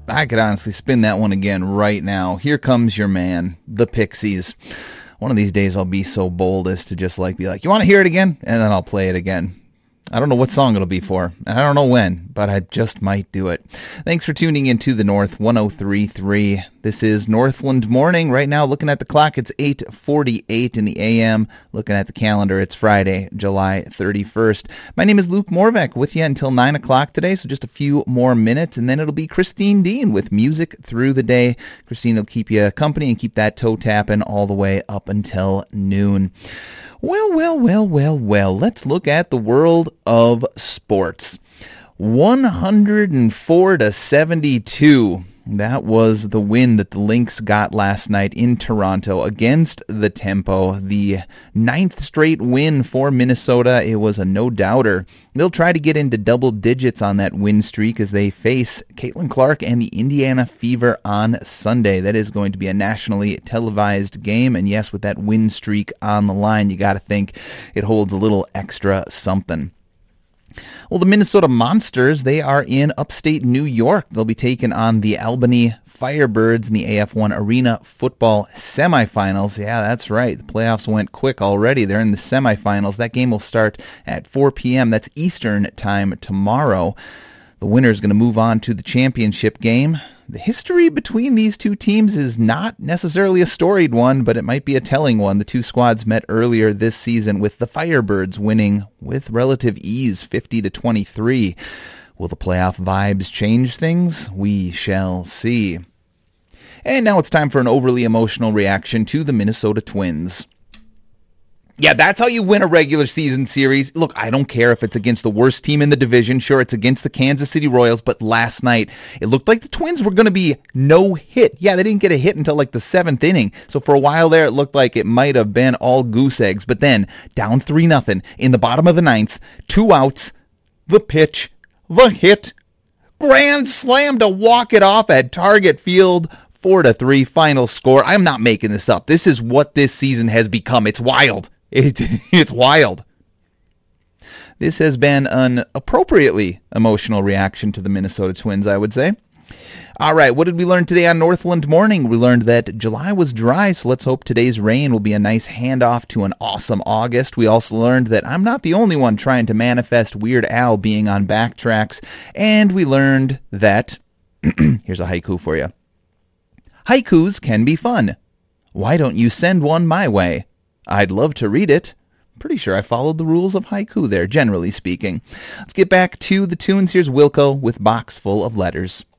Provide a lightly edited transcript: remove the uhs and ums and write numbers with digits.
I could honestly spin that one again right now. Here comes your man, the Pixies. One of these days I'll be so bold as to just be like, you want to hear it again? And then I'll play it again. I don't know what song it'll be for, and I don't know when, but I just might do it. Thanks for tuning in to the North 103.3. This is Northland Morning. Right now, looking at the clock, it's 8:48 in the a.m. Looking at the calendar, it's Friday, July 31st. My name is Luke Morvek, with you until 9 o'clock today, so just a few more minutes, and then it'll be Christine Dean with music through the day. Christine will keep you company and keep that toe tapping all the way up until noon. Well, let's look at the world of sports. 104-72. That was the win that the Lynx got last night in Toronto against the Tempo. The 9th straight win for Minnesota. It was a no-doubter. They'll try to get into double digits on that win streak as they face Caitlin Clark and the Indiana Fever on Sunday. That is going to be a nationally televised game. And yes, with that win streak on the line, you got to think it holds a little extra something. Well, the Minnesota Monsters, they are in upstate New York. They'll be taking on the Albany Firebirds in the AF1 Arena Football semifinals. Yeah, that's right. The playoffs went quick already. They're in the semifinals. That game will start at 4 p.m. That's Eastern time tomorrow. The winner is going to move on to the championship game. The history between these two teams is not necessarily a storied one, but it might be a telling one. The two squads met earlier this season with the Firebirds winning with relative ease, 50-23. Will the playoff vibes change things? We shall see. And now it's time for an overly emotional reaction to the Minnesota Twins. Yeah, that's how you win a regular season series. Look, I don't care if it's against the worst team in the division. Sure, it's against the Kansas City Royals, but last night it looked like the Twins were going to be no hit. Yeah, they didn't get a hit until the 7th inning. So for a while there, it looked like it might have been all goose eggs. But then, down 3-0 in the bottom of the 9th, 2 outs, the pitch, the hit, grand slam to walk it off at Target Field. 4-3 final score. I'm not making this up. This is what this season has become. It's wild. It's wild. This has been an appropriately emotional reaction to the Minnesota Twins, I would say. All right, what did we learn today on Northland Morning? We learned that July was dry, so let's hope today's rain will be a nice handoff to an awesome August. We also learned that I'm not the only one trying to manifest Weird Al being on backtracks. And we learned that, here's a haiku for you. Haikus can be fun. Why don't you send one my way? I'd love to read it. Pretty sure I followed the rules of haiku there, generally speaking. Let's get back to the tunes. Here's Wilco with Box Full of Letters.